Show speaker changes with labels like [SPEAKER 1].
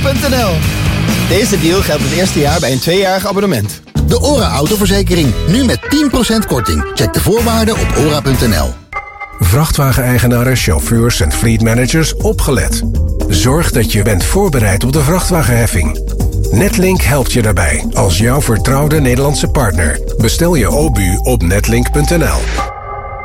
[SPEAKER 1] Netlink.nl. Deze deal geldt het eerste jaar bij een 2-jarig abonnement.
[SPEAKER 2] De OHRA autoverzekering. Nu met 10% korting. Check de voorwaarden op ora.nl.
[SPEAKER 3] Vrachtwageneigenaren, chauffeurs en fleetmanagers opgelet. Zorg dat je bent voorbereid op de vrachtwagenheffing. Netlink helpt je daarbij als jouw vertrouwde Nederlandse partner. Bestel je OBU op netlink.nl.